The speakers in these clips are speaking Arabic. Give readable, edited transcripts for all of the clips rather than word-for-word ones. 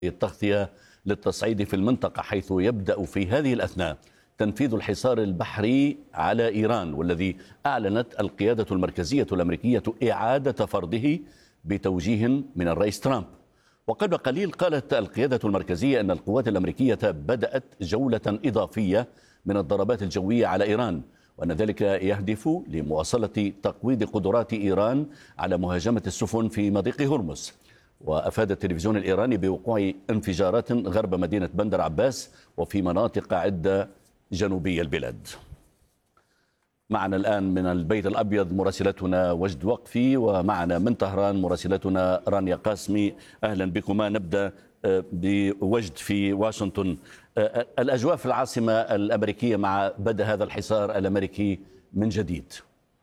التغطية للتصعيد في المنطقة، حيث يبدأ في هذه الأثناء تنفيذ الحصار البحري على إيران، والذي أعلنت القيادة المركزية الأمريكية إعادة فرضه بتوجيه من الرئيس ترامب. وقبل قليل قالت القيادة المركزية أن القوات الأمريكية بدأت جولة إضافية من الضربات الجوية على إيران، وأن ذلك يهدف لمواصلة تقويض قدرات إيران على مهاجمة السفن في مضيق هرمز. وأفاد التلفزيون الإيراني بوقوع انفجارات غرب مدينة بندر عباس وفي مناطق عدة جنوبي البلاد. معنا الآن من البيت الأبيض مراسلتنا وجد وقفي، ومعنا من طهران مراسلتنا رانيا قاسمي. أهلا بكما. نبدأ بوجد في واشنطن. الأجواء في العاصمة الأمريكية مع بدء هذا الحصار الأمريكي من جديد.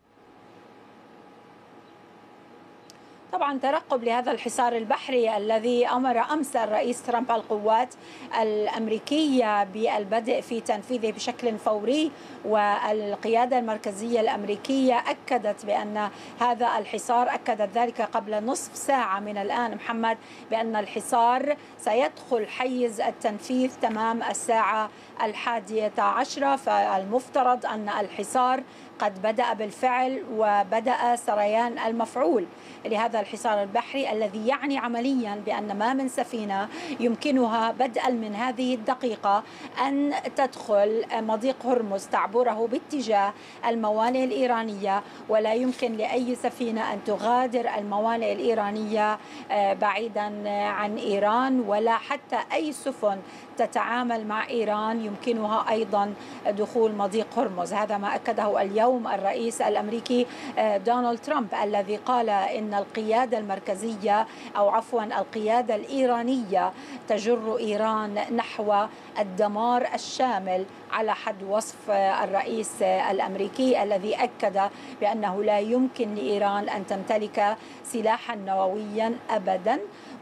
طبعا ترقب لهذا الحصار البحري الذي أمر أمس الرئيس ترامب القوات الأمريكية بالبدء في تنفيذه بشكل فوري، والقيادة المركزية الأمريكية أكدت بأن هذا الحصار، أكدت ذلك قبل نصف ساعة من الآن محمد، بأن الحصار سيدخل حيز التنفيذ تمام الساعة 11، فالمفترض أن الحصار قد بدأ بالفعل وبدأ سريان المفعول لهذا الحصار البحري، الذي يعني عمليا بأن ما من سفينة يمكنها بدءا من هذه الدقيقة أن تدخل مضيق هرمز تعبره باتجاه الموانئ الإيرانية، ولا يمكن لأي سفينة أن تغادر الموانئ الإيرانية بعيدا عن إيران، ولا حتى أي سفن تتعامل مع إيران يمكنها أيضا دخول مضيق هرمز. هذا ما أكده اليوم الرئيس الأمريكي دونالد ترامب، الذي قال إن القيادة المركزية أو عفوا القيادة الإيرانية تجر إيران نحو الدمار الشامل، على حد وصف الرئيس الأمريكي الذي أكد بأنه لا يمكن لإيران أن تمتلك سلاحا نوويا أبدا.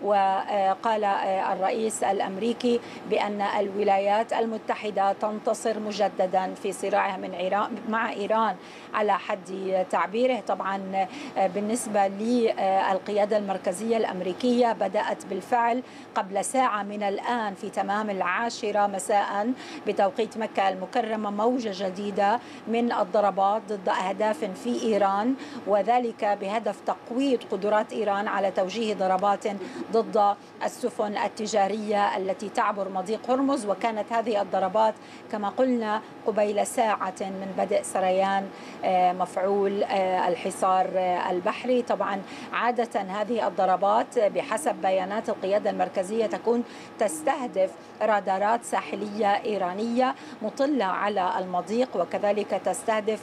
وقال الرئيس الأمريكي بأن الولايات المتحدة تنتصر مجددا في صراعها مع إيران على حد تعبيره. طبعا بالنسبة للقيادة المركزية الأمريكية بدأت بالفعل قبل ساعة من الآن في تمام 10 مساء بتوقيت مكة المكرمة موجة جديدة من الضربات ضد أهداف في إيران، وذلك بهدف تقويض قدرات إيران على توجيه ضربات ضد السفن التجارية التي تعبر مضيق هرمز. وكانت هذه الضربات كما قلنا قبيل ساعة من بدء سريان مفعول الحصار البحري. طبعا عادة هذه الضربات بحسب بيانات القيادة المركزية تكون تستهدف رادارات ساحلية إيرانية مطلة على المضيق، وكذلك تستهدف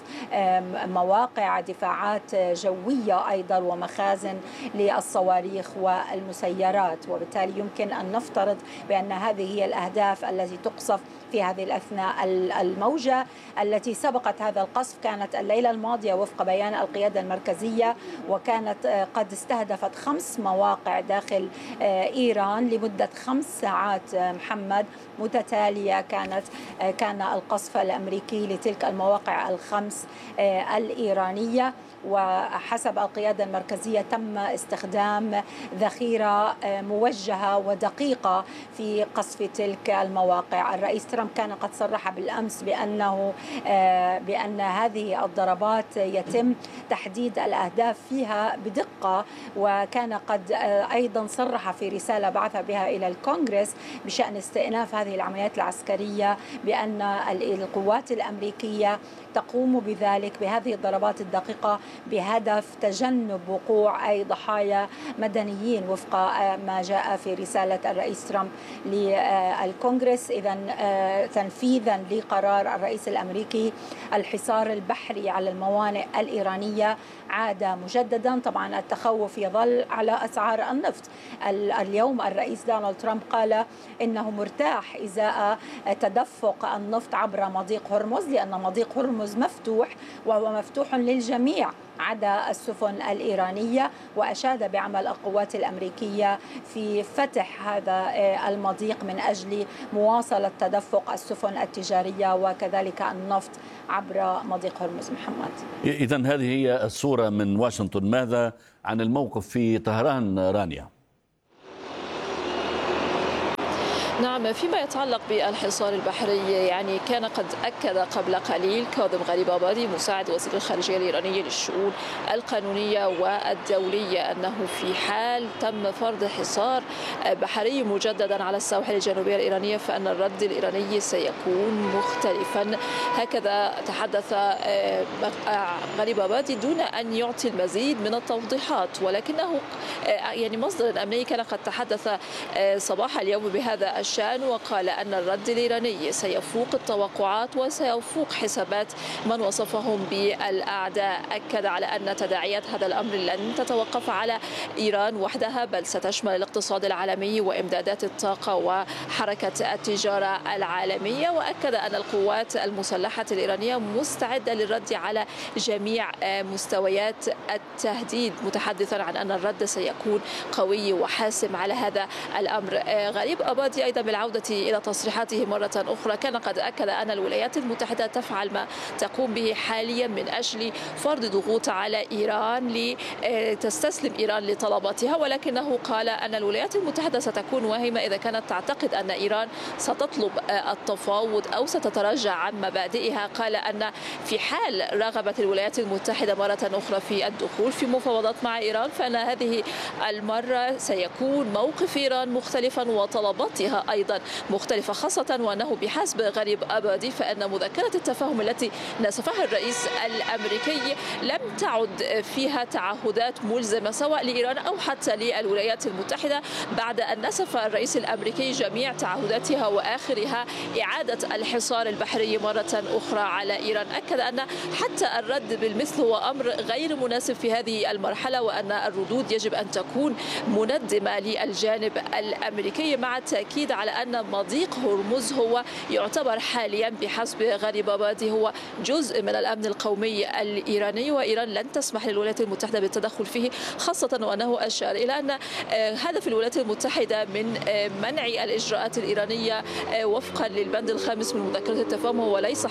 مواقع دفاعات جوية أيضا ومخازن للصواريخ والمسيرات، وبالتالي يمكن أن نفترض بأن هذه هي الأهداف التي تقصف في هذه الأثناء. الموجة التي سبقت هذا القصف كانت الليلة الماضية وفق بيان القيادة المركزية، وكانت قد استهدفت 5 مواقع داخل إيران لمدة 5 ساعات محمد متتالية. كان القصف الأمريكي لتلك المواقع ال5 الإيرانية، وحسب القيادة المركزية تم استخدام ذخيرة موجهة ودقيقة في قصف تلك المواقع. الرئيس ترامب كان قد صرح بالأمس بأن هذه الضربات يتم تحديد الأهداف فيها بدقة، وكان قد أيضا صرح في رسالة بعث بها إلى الكونغرس بشأن استئناف هذه العمليات العسكرية بأن القوات الأمريكية تقوم بذلك بهذه الضربات الدقيقة بهدف تجنب وقوع أي ضحايا مدنيين وفق ما جاء في رسالة الرئيس ترامب للكونغرس. إذن تنفيذا لقرار الرئيس الأمريكي الحصار البحري على الموانئ الإيرانية عاد مجددا. طبعا التخوف يظل على أسعار النفط. اليوم الرئيس دونالد ترامب قال إنه مرتاح إزاء تدفق النفط عبر مضيق هرمز، لأن مضيق هرمز مفتوح وهو مفتوح للجميع عدا السفن الإيرانية، وأشاد بعمل القوات الأمريكية في فتح هذا المضيق من أجل مواصلة تدفق السفن التجارية وكذلك النفط عبر مضيق هرمز. محمد، إذن هذه هي الصورة من واشنطن. ماذا عن الموقف في طهران رانيا؟ نعم، فيما يتعلق بالحصار البحري يعني كان قد أكد قبل قليل كاظم غريبابادي مساعد وزير الخارجية الإيراني للشؤون القانونية والدولية أنه في حال تم فرض حصار بحري مجددا على السواحل الجنوبية الإيرانية فإن الرد الإيراني سيكون مختلفا. هكذا تحدث غريبابادي دون أن يعطي المزيد من التوضيحات، ولكنه يعني مصدر أمني كان قد تحدث صباح اليوم بهذا الشأن وقال أن الرد الإيراني سيفوق التوقعات وسيفوق حسابات من وصفهم بالأعداء. أكد على أن تداعيات هذا الأمر لن تتوقف على إيران وحدها بل ستشمل الاقتصاد العالمي وإمدادات الطاقة وحركة التجارة العالمية. وأكد أن القوات المسلحة الإيرانية مستعدة للرد على جميع مستويات التهديد، متحدثا عن أن الرد سيكون قوي وحاسم على هذا الأمر. غريبابادي أيضا بالعودة إلى تصريحاته مرة أخرى كان قد أكد أن الولايات المتحدة تفعل ما تقوم به حاليا من أجل فرض ضغوط على إيران لتستسلم إيران لطلباتها، ولكنه قال أن الولايات المتحدة ستكون واهمة إذا كانت تعتقد أن إيران ستطلب التفاوض أو ستتراجع عن مبادئها. قال أن في حال رغبت الولايات المتحدة مرة أخرى في الدخول في مفاوضات مع إيران فإن هذه المرة سيكون موقف إيران مختلفا وطلباتها أيضا مختلفة، خاصة وأنه بحسب غريبابادي فإن مذكرة التفاهم التي نسفها الرئيس الأمريكي لم تعد فيها تعهدات ملزمة سواء لإيران أو حتى للولايات المتحدة بعد أن نسف الرئيس الأمريكي جميع تعهداتها وآخرها إعادة الحصار البحري مرة أخرى على إيران. أكد أن حتى الرد بالمثل هو أمر غير مناسب في هذه المرحلة وأن الردود يجب أن تكون مندمة للجانب الأمريكي، مع التأكيد على أن مضيق هرمز هو يعتبر حاليا بحسب غريبابادي هو جزء من الأمن القومي الإيراني وإيران لن تسمح للولايات المتحدة بالتدخل فيه، خاصة وأنه أشار إلى أن هدف الولايات المتحدة من منع الإجراءات الإيرانية وفقا للبند الخامس من مذكرة التفاهم هو ليس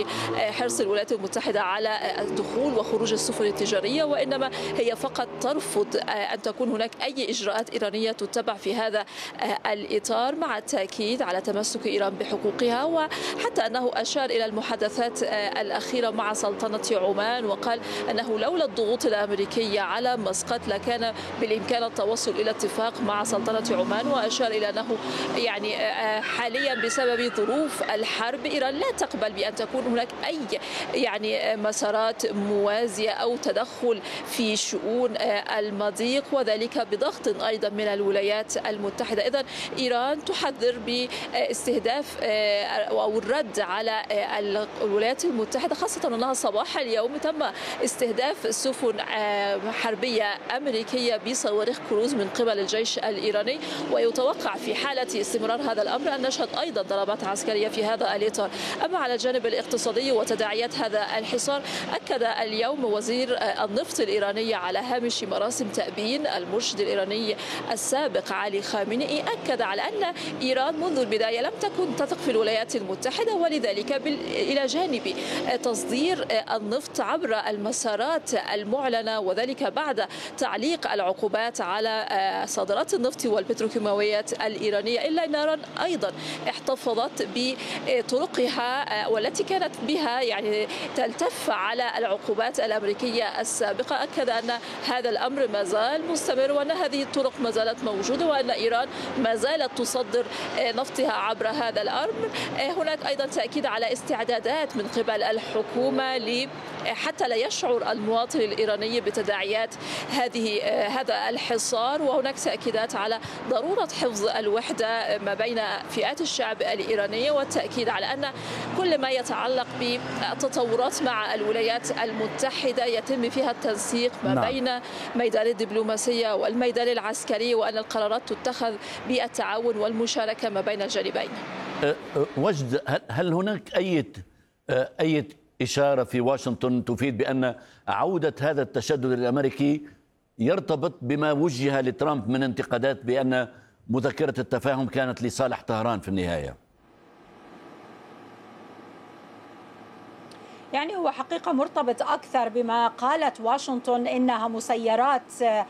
حرص الولايات المتحدة على الدخول وخروج السفن التجارية، وإنما هي فقط ترفض أن تكون هناك أي إجراءات إيرانية تتبع في هذا الإطار، مع التأكيد على تمسك إيران بحقوقها. وحتى أنه أشار إلى المحادثات الأخيرة مع سلطنة عمان وقال أنه لولا الضغوط الأمريكية على مسقط لكان بالإمكان التوصل إلى اتفاق مع سلطنة عمان. وأشار إلى أنه يعني حاليا بسبب ظروف الحرب إيران لا تقبل بأن تكون هناك أي يعني مسارات موازية أو تدخل في شؤون المضيق، وذلك بضغط أيضا من الولايات المتحدة. إذن إيران تحذر باستهداف أو الرد على الولايات المتحدة، خاصة أنها صباح اليوم تم استهداف سفن حربية أمريكية بصواريخ كروز من قبل الجيش الإيراني، ويتوقع في حالة استمرار هذا الأمر أن نشهد أيضا ضربات عسكرية في هذا الإطار. أما على الجانب الاقتصادي وتداعيات هذا الحصار، أكد اليوم وزير النفط الإيراني على هامش مراسم تأبين المرشد الإيراني السابق علي خامنئي، أكد على أن إيران منذ البداية لم تكن تثق في الولايات المتحدة، ولذلك إلى جانب تصدير النفط عبر المسارات المعلنة وذلك بعد تعليق العقوبات على صادرات النفط والبتروكيماويات الإيرانية، إلا أن إيران أيضا احتفظت بطرقها والتي كانت بها يعني تلتف على العقوبات الأمريكية السابقة. أكد أن هذا الأمر ما زال مستمر وأن هذه الطرق ما زالت موجودة وأن إيران ما زالت تصدر نفطها عبر هذا الأمر. هناك أيضا تأكيد على استعدادات من قبل الحكومة حتى لا يشعر المواطن الإيراني بتداعيات هذا الحصار، وهناك تأكيدات على ضرورة حفظ الوحدة ما بين فئات الشعب الإيرانية، والتأكيد على أن كل ما يتعلق بالتطورات مع الولايات المتحدة يتم فيها التنسيق ما بين ميدان الدبلوماسية والميدان العسكري، وأن القرارات تتخذ بالتعاون والمشاركة ما بين الجانبين. وجد، هل هناك أي إشارة في واشنطن تفيد بأن عودة هذا التشدد الأمريكي يرتبط بما وجه لترامب من انتقادات بأن مذكرة التفاهم كانت لصالح طهران في النهاية؟ يعني هو حقيقة مرتبط أكثر بما قالت واشنطن إنها مسيرات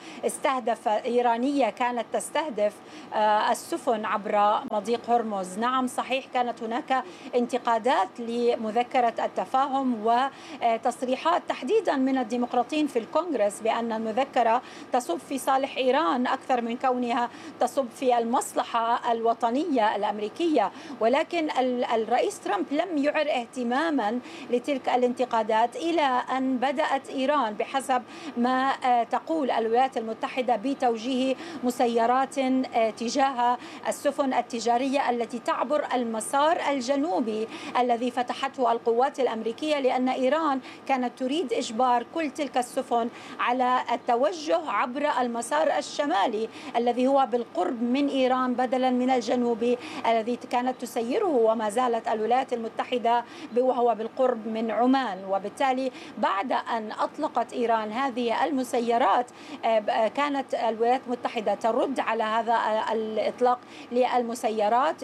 إيرانية كانت تستهدف السفن عبر مضيق هرمز. نعم صحيح كانت هناك انتقادات لمذكرة التفاهم وتصريحات تحديدا من الديمقراطيين في الكونغرس بأن المذكرة تصب في صالح إيران أكثر من كونها تصب في المصلحة الوطنية الأمريكية، ولكن الرئيس ترامب لم يعر اهتماما لتلك الانتقادات إلى أن بدأت إيران بحسب ما تقول الولايات المتحدة بتوجيه مسيرات تجاه السفن التجارية التي تعبر المسار الجنوبي الذي فتحته القوات الأمريكية، لأن إيران كانت تريد إجبار كل تلك السفن على التوجه عبر المسار الشمالي الذي هو بالقرب من إيران بدلا من الجنوبي الذي كانت تسيره وما زالت الولايات المتحدة وهو بالقرب من عمان. وبالتالي بعد أن أطلقت إيران هذه المسيرات كانت الولايات المتحدة ترد على هذا الإطلاق للمسيرات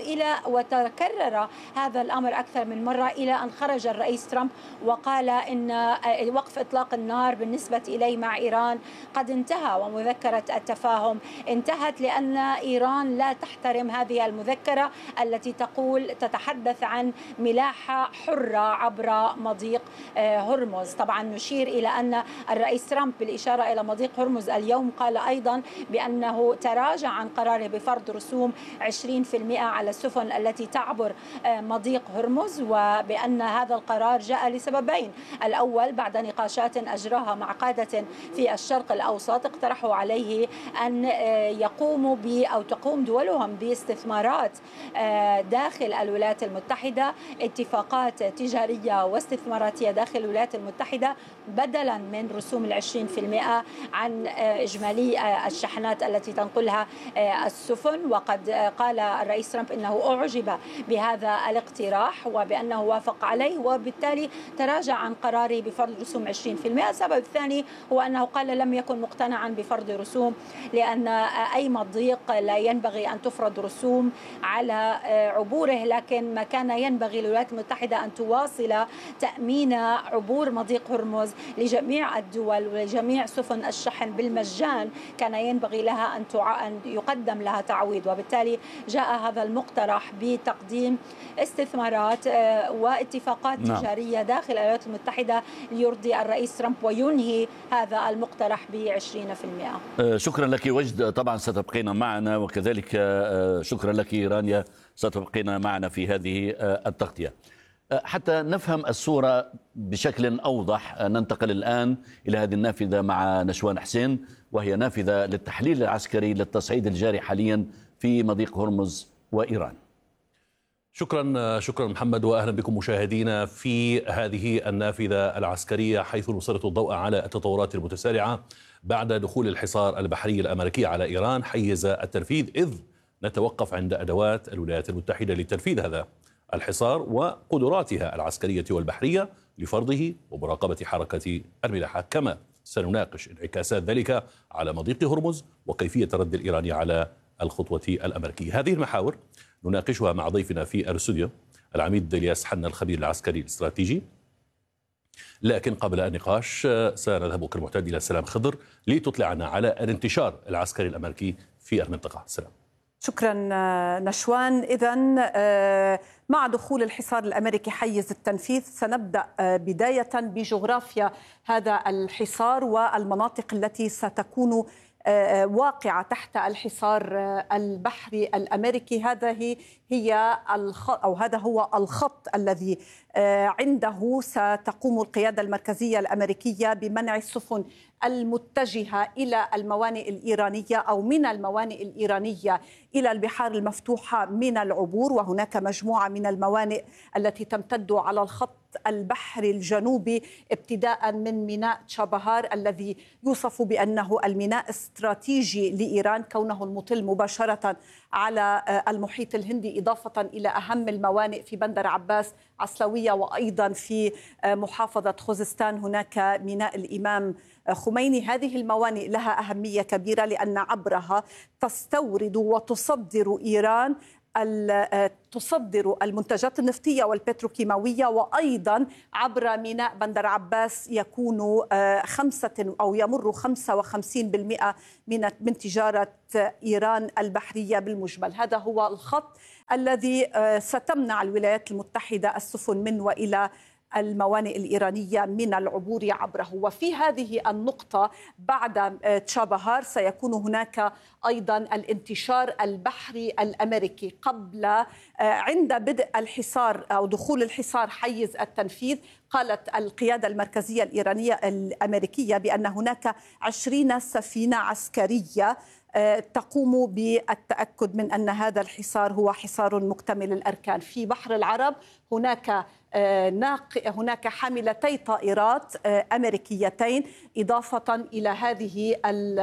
وتكرر هذا الأمر أكثر من مرة إلى أن خرج الرئيس ترامب وقال إن وقف إطلاق النار بالنسبة إليه مع إيران قد انتهى ومذكرة التفاهم انتهت، لأن إيران لا تحترم هذه المذكرة التي تتحدث عن ملاحة حرة عبر مضيق هرمز. طبعا نشير إلى أن الرئيس ترامب بالإشارة إلى مضيق هرمز اليوم قال أيضا بأنه تراجع عن قراره بفرض رسوم 20% على السفن التي تعبر مضيق هرمز، وبأن هذا القرار جاء لسببين: الأول بعد نقاشات أجراها مع قادة في الشرق الأوسط اقترحوا عليه أن يقوموا أو تقوم دولهم باستثمارات داخل الولايات المتحدة، اتفاقات تجارية واستثماراتية داخل الولايات المتحدة بدلا من رسوم 20% عن إجمالي الشحنات التي تنقلها السفن. وقد قال الرئيس ترامب إنه أعجب بهذا الاقتراح وبأنه وافق عليه، وبالتالي تراجع عن قراره بفرض رسوم 20%. السبب الثاني هو أنه قال لم يكن مقتنعا بفرض رسوم، لأن أي مضيق لا ينبغي أن تفرض رسوم على عبوره، لكن ما كان ينبغي للولايات المتحدة أن تواصل تأمين عبور مضيق هرمز لجميع الدول ولجميع سفن الشحن بالمجان، كان ينبغي لها أن يقدم لها تعويض. وبالتالي جاء هذا المقترح بتقديم استثمارات واتفاقات تجارية داخل الولايات المتحدة ليرضي الرئيس ترامب وينهي هذا المقترح ب20%. شكرا لك وجد، طبعا ستبقين معنا، وكذلك شكرا لك رانيا ستبقين معنا في هذه التغطية. حتى نفهم الصورة بشكل أوضح ننتقل الآن إلى هذه النافذة مع نشوان حسين، وهي نافذة للتحليل العسكري للتصعيد الجاري حاليا في مضيق هرمز وإيران. شكرا محمد، وأهلا بكم مشاهدينا في هذه النافذة العسكرية، حيث نسلط الضوء على التطورات المتسارعة بعد دخول الحصار البحري الأمريكي على إيران حيز التنفيذ، إذ نتوقف عند أدوات الولايات المتحدة لتنفيذ هذا الحصار وقدراتها العسكرية والبحرية لفرضه ومراقبة حركة الملاحة، كما سنناقش انعكاسات ذلك على مضيق هرمز وكيفية الرد الإيراني على الخطوة الأمريكية. هذه المحاور نناقشها مع ضيفنا في الاستوديو العميد الياس حنا الخبير العسكري الاستراتيجي. لكن قبل النقاش سنذهب كالمعتاد إلى سلام خضر لتطلعنا على الانتشار العسكري الأمريكي في المنطقة. سلام. شكرا نشوان. إذن مع دخول الحصار الأمريكي حيز التنفيذ سنبدأ بداية بجغرافيا هذا الحصار والمناطق التي ستكون واقعة تحت الحصار البحري الأمريكي. هذا هو الخط الذي عنده ستقوم القيادة المركزية الأمريكية بمنع السفن المتجهة إلى الموانئ الإيرانية أو من الموانئ الإيرانية إلى البحار المفتوحة من العبور، وهناك مجموعة من الموانئ التي تمتد على الخط البحري الجنوبي ابتداء من ميناء تشابهار الذي يوصف بأنه الميناء استراتيجي لإيران كونه المطل مباشرة على المحيط الهندي، إضافة إلى أهم الموانئ في بندر عباس عسلوية، وأيضا في محافظة خوزستان هناك ميناء الإمام خميني. هذه الموانئ لها أهمية كبيرة لأن عبرها تستورد وتصدر إيران تصدر المنتجات النفطية والبتروكيماوية، وأيضا عبر ميناء بندر عباس يكون يمر 55% من تجارة إيران البحرية بالمجمل. هذا هو الخط الذي ستمنع الولايات المتحدة السفن من وإلى الموانئ الإيرانية من العبور عبره. وفي هذه النقطة بعد تشابهار سيكون هناك أيضا الانتشار البحري الأمريكي. عند بدء الحصار أو دخول الحصار حيز التنفيذ، قالت القيادة المركزية الإيرانية الأمريكية بأن هناك 20 سفينة عسكرية تقوم بالتأكد من أن هذا الحصار هو حصار مكتمل الأركان. في بحر العرب هناك حاملتي طائرات أمريكيتين، إضافة إلى هذه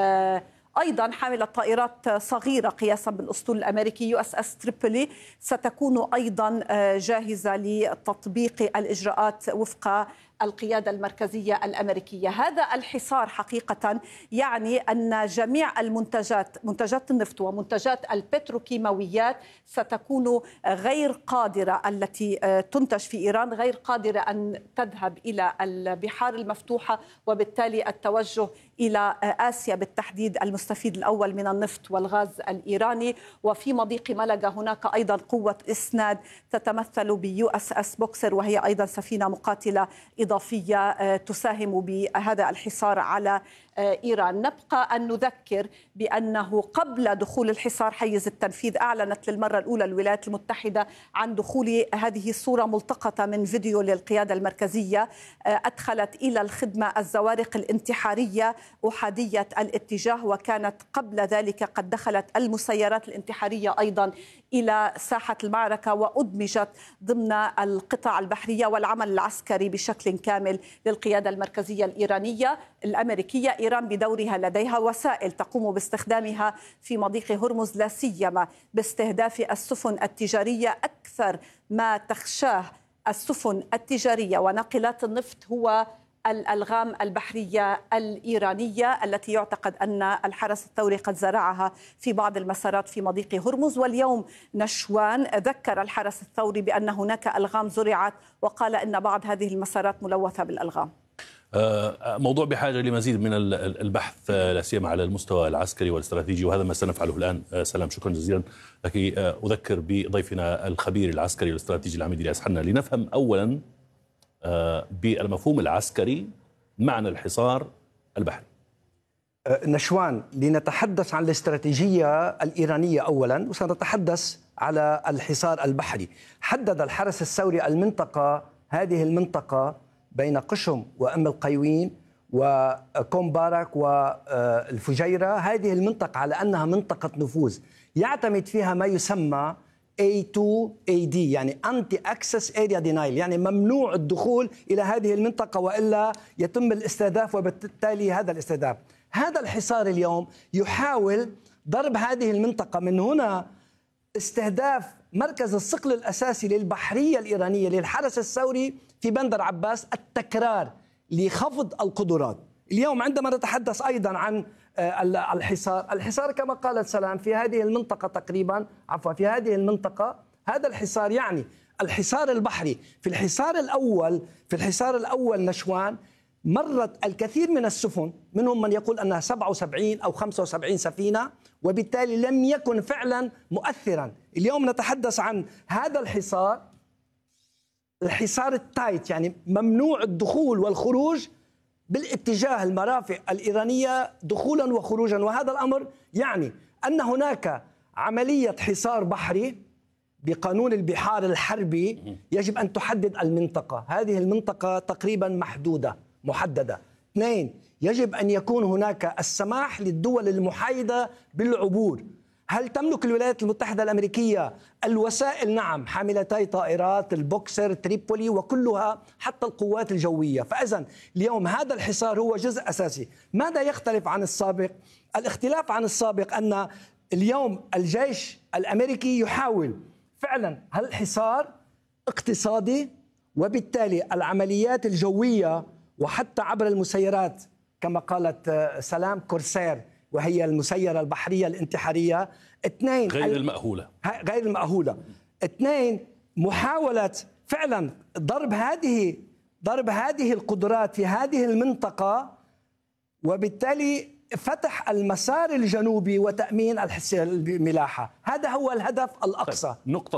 أيضا حاملة طائرات صغيرة قياسا بالأسطول الأمريكي USS تريبولي ستكون أيضا جاهزة لتطبيق الإجراءات وفق القيادة المركزية الأمريكية. هذا الحصار حقيقة يعني أن جميع منتجات النفط ومنتجات البتروكيماويات ستكون غير قادرة، التي تنتج في إيران غير قادرة أن تذهب إلى البحار المفتوحة، وبالتالي التوجه إلى آسيا بالتحديد، المستفيد الأول من النفط والغاز الإيراني. وفي مضيق ملقا هناك أيضا قوة إسناد تتمثل بUSS بوكسر، وهي أيضا سفينة مقاتلة إضافية تساهم بهذا الحصار على إيران. نبقى أن نذكر بأنه قبل دخول الحصار حيز التنفيذ أعلنت للمرة الأولى الولايات المتحدة عن دخول هذه الصورة ملتقطة من فيديو للقيادة المركزية أدخلت إلى الخدمة الزوارق الانتحارية أحادية الاتجاه، وكانت قبل ذلك قد دخلت المسيرات الانتحارية أيضا إلى ساحة المعركة وأدمجت ضمن القطع البحرية والعمل العسكري بشكل كامل للقيادة المركزية الإيرانية الأمريكية. إيران بدورها لديها وسائل تقوم باستخدامها في مضيق هرمز، لا سيما باستهداف السفن التجارية. أكثر ما تخشاه السفن التجارية وناقلات النفط هو الألغام البحرية الإيرانية التي يعتقد أن الحرس الثوري قد زرعها في بعض المسارات في مضيق هرمز. واليوم نشوان ذكر الحرس الثوري بأن هناك ألغام زرعت، وقال أن بعض هذه المسارات ملوثة بالألغام. موضوع بحاجة لمزيد من البحث لا سيما على المستوى العسكري والاستراتيجي، وهذا ما سنفعله الآن. سلام، شكرا جزيلا لك. أذكر بضيفنا الخبير العسكري والاستراتيجي العميد إلياس حنا لنفهم أولا بالمفهوم العسكري معنى الحصار البحري. نشوان، لنتحدث عن الاستراتيجية الإيرانية أولا، وسنتحدث على الحصار البحري. حدد الحرس الثوري هذه المنطقة بين قشم وأم القيوين وكومبارك والفجيرة، هذه المنطقة على أنها منطقة نفوذ يعتمد فيها ما يسمى A2AD، يعني Anti Access Area Denial، يعني ممنوع الدخول إلى هذه المنطقة وإلا يتم الاستهداف، وبالتالي هذا الاستهداف. هذا الحصار اليوم يحاول ضرب هذه المنطقة، من هنا استهداف مركز الصقل الأساسي للبحرية الإيرانية للحرس الثوري في بندر عباس، التكرار لخفض القدرات. اليوم عندما نتحدث أيضا عن الحصار كما قالت سلام في هذه المنطقة تقريبا، في هذه المنطقة هذا الحصار يعني الحصار البحري. في الحصار الأول نشوان مرت الكثير من السفن، منهم من يقول أنها 77 أو 75 سفينة، وبالتالي لم يكن فعلا مؤثرا. اليوم نتحدث عن هذا الحصار التايت، يعني ممنوع الدخول والخروج بالاتجاه المرافق الإيرانية دخولا وخروجا، وهذا الأمر يعني أن هناك عملية حصار بحري بقانون البحار الحربي يجب أن تحدد المنطقة. هذه المنطقة تقريبا محددة. 2، يجب أن يكون هناك السماح للدول المحايدة بالعبور. هل تملك الولايات المتحدة الأمريكية الوسائل؟ نعم، حاملتي طائرات البوكسر تريبولي وكلها، حتى القوات الجوية. فإذن اليوم هذا الحصار هو جزء أساسي. ماذا يختلف عن السابق؟ الاختلاف عن السابق أن اليوم الجيش الأمريكي يحاول فعلا الحصار اقتصادي، وبالتالي العمليات الجوية وحتى عبر المسيرات كما قالت سلام كورسير وهي المسيرة البحرية الانتحارية. اثنين غير المأهولة. غير المأهولة. اثنين محاولة فعلا ضرب هذه القدرات في هذه المنطقة، وبالتالي فتح المسار الجنوبي وتأمين الملاحة. هذا هو الهدف الأقصى. نقطة